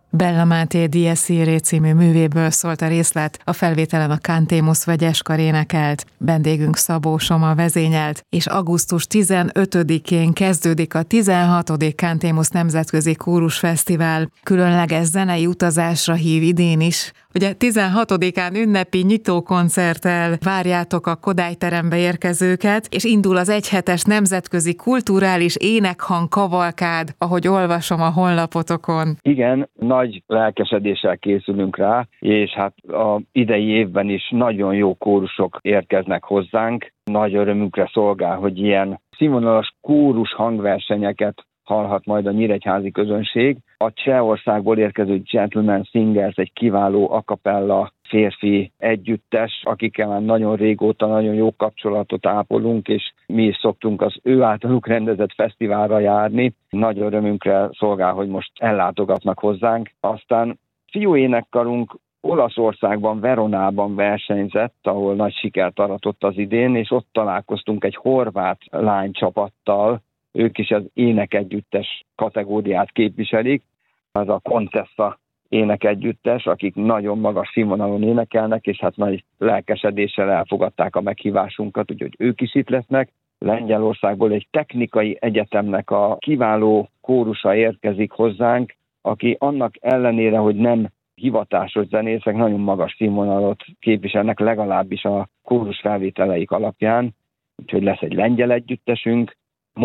Bella Máté Dies Irae című művéből szólt a részlet, a felvételen a Cantemus vegyeskar énekelt, vendégünk Szabó Soma vezényelt, és augusztus 15-én kezdődik a 16. Cantemus Nemzetközi Kórusfesztivál. Különleges zenei utazásra hív idén is. Ugye 16-án ünnepi nyitókoncerttel várjátok a Kodály terembe érkezőket, és indul az egyhetes nemzetközi kulturális énekhang kavalkád, ahogy olvasom a honlapotokon. Igen, nagy lelkesedéssel készülünk rá, és hát az idei évben is nagyon jó kórusok érkeznek hozzánk. Nagy örömünkre szolgál, hogy ilyen színvonalas kórus hangversenyeket hallhat majd a nyíregyházi közönség. A Csehországból érkező Gentleman Singers egy kiváló a cappella férfi együttes, akikkel már nagyon régóta nagyon jó kapcsolatot ápolunk, és mi is szoktunk az ő általuk rendezett fesztiválra járni. Nagy örömünkre szolgál, hogy most ellátogatnak hozzánk. Aztán fiúénekkarunk Olaszországban, Veronában versenyzett, ahol nagy sikert aratott az idén, és ott találkoztunk egy horvát lánycsapattal. Ők is az énekegyüttes kategóriát képviselik. Az a Contessa énekegyüttes, akik nagyon magas színvonalon énekelnek, és hát nagy lelkesedéssel elfogadták a meghívásunkat, úgyhogy ők is itt lesznek. Lengyelországból egy technikai egyetemnek a kiváló kórusa érkezik hozzánk, aki annak ellenére, hogy nem hivatásos zenészek, nagyon magas színvonalat képviselnek, legalábbis a kórus felvételeik alapján. Úgyhogy lesz egy lengyel együttesünk.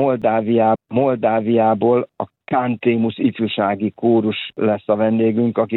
Moldáviából a Cantemus ifjúsági kórus lesz a vendégünk, akik